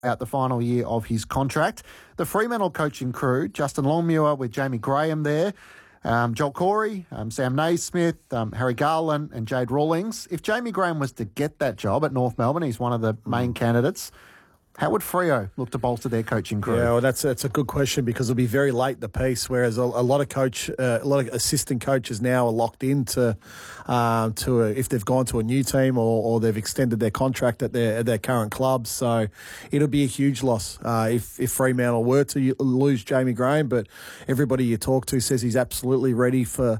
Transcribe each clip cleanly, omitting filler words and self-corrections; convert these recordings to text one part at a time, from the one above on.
out the final year of his contract. The Fremantle coaching crew, Justin Longmuir with Jamie Graham there, Joel Corey, Sam Naismith, Harry Garland and Jade Rawlings. If Jamie Graham was to get that job at North Melbourne, he's one of the main candidates, how would Freo look to bolster their coaching crew? Yeah, well, that's a good question because it'll be very late in the piece, whereas a lot of assistant coaches now are locked into if they've gone to a new team or they've extended their contract at their current clubs. So it'll be a huge loss if Fremantle were to lose Jamie Graham. But everybody you talk to says he's absolutely ready for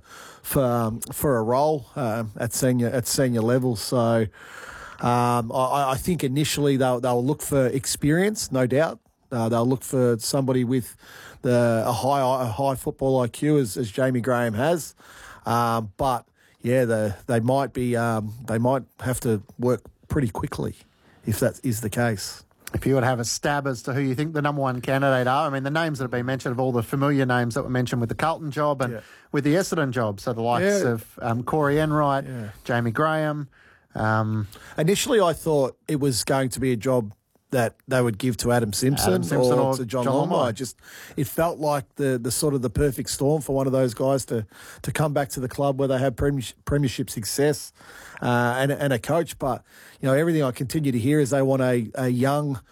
a role at senior level. So. I think initially they'll look for experience, no doubt. They'll look for somebody with a high football IQ as Jamie Graham has. But yeah, they might have to work pretty quickly if that is the case. If you would have a stab as to who you think the number one candidate are, I mean, the names that have been mentioned of all the familiar names that were mentioned with the Carlton job and with the Essendon job, so the likes of Corey Enright, Jamie Graham. Initially, I thought it was going to be a job that they would give to Adam Simpson or to John Longmire. It felt like the sort of the perfect storm for one of those guys to come back to the club where they have premiership success and a coach. But everything I continue to hear is they want a young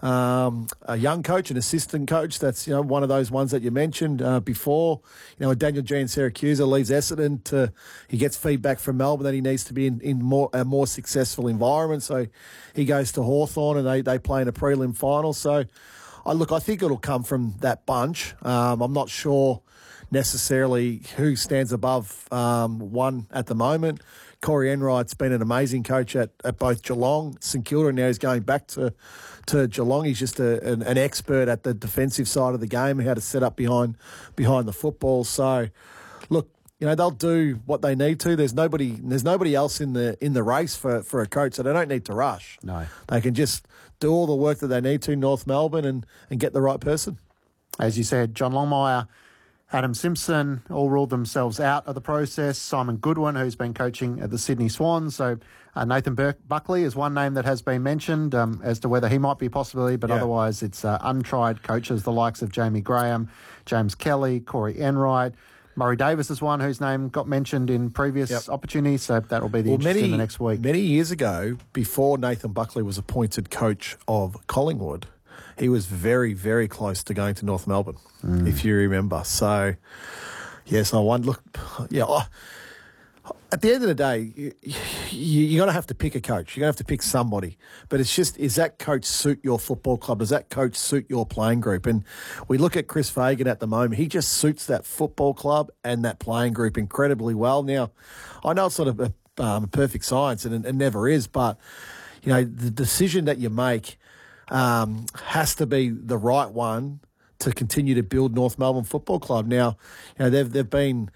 coach, an assistant coach. That's one of those ones that you mentioned before. Daniel Jean Siracusa leaves Essendon he gets feedback from Melbourne that he needs to be in a more successful environment. So he goes to Hawthorn and they play in a prelim final. So I think it'll come from that bunch. I'm not sure necessarily who stands above one at the moment. Corey Enright's been an amazing coach at both Geelong, St Kilda, and now he's going back to Geelong. He's just an expert at the defensive side of the game, how to set up behind the football. So, look, they'll do what they need to. There's nobody else in the race for a coach, so they don't need to rush. No, they can just do all the work that they need to, North Melbourne, and get the right person. As you said, John Longmire, Adam Simpson all ruled themselves out of the process. Simon Goodwin, who's been coaching at the Sydney Swans. So Nathan Buckley is one name that has been mentioned as to whether he might be a possibility, but otherwise it's untried coaches, the likes of Jamie Graham, James Kelly, Corey Enright. Murray Davis is one whose name got mentioned in previous opportunities, so that will be the interest in the next week. Many years ago, before Nathan Buckley was appointed coach of Collingwood, he was very, very close to going to North Melbourne, if you remember. So, yes, I wonder. Look, at the end of the day, you're going to have to pick a coach. You're going to have to pick somebody. But it's just, is that coach suit your football club? Does that coach suit your playing group? And we look at Chris Fagan at the moment. He just suits that football club and that playing group incredibly well. Now, I know it's sort of a perfect science, and it never is, but, the decision that you make has to be the right one to continue to build North Melbourne Football Club. Now, they've been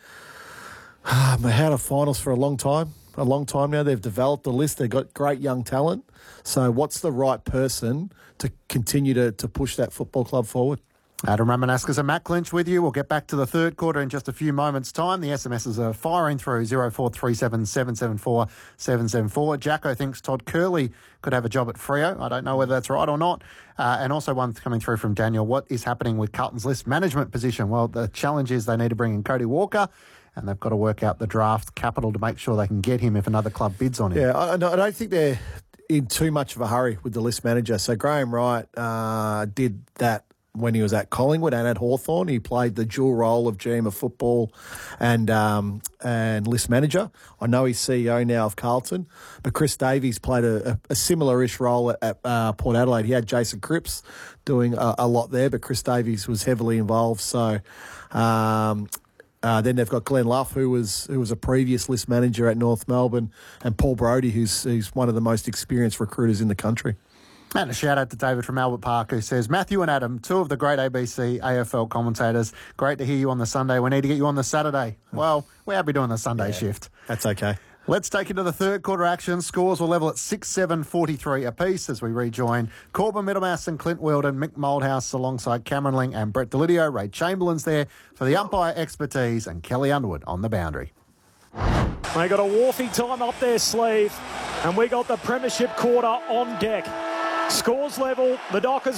out of finals for a long time now. They've developed a list. They've got great young talent. So what's the right person to continue to push that football club forward? Adam Ramanaskas and Matt Clinch with you. We'll get back to the third quarter in just a few moments' time. The SMSs are firing through 0437 774 774. Jacko thinks Todd Curley could have a job at Freo. I don't know whether that's right or not. And also one coming through from Daniel. What is happening with Carlton's list management position? Well, the challenge is they need to bring in Cody Walker, and they've got to work out the draft capital to make sure they can get him if another club bids on him. Yeah, I don't think they're in too much of a hurry with the list manager. So Graham Wright did that when he was at Collingwood and at Hawthorn. He played the dual role of GM of football and list manager. I know he's CEO now of Carlton, but Chris Davies played a similar-ish role at Port Adelaide. He had Jason Cripps doing a lot there, but Chris Davies was heavily involved. So then they've got Glenn Luff, who was a previous list manager at North Melbourne, and Paul Brodie, who's one of the most experienced recruiters in the country. And a shout out to David from Albert Park, who says, Matthew and Adam, two of the great ABC AFL commentators. Great to hear you on the Sunday. We need to get you on the Saturday. Well, we're happy doing the Sunday shift. That's okay. Let's take it to the third quarter action. Scores will level at 6-7, 43 apiece as we rejoin Corbin Middlemass and Clint Weldon, Mick Moldhouse alongside Cameron Ling and Brett Delidio. Ray Chamberlain's there for the umpire expertise, and Kelly Underwood on the boundary. They got a Wharfie time up their sleeve, and we got the premiership quarter on deck. Scores level. The Dockers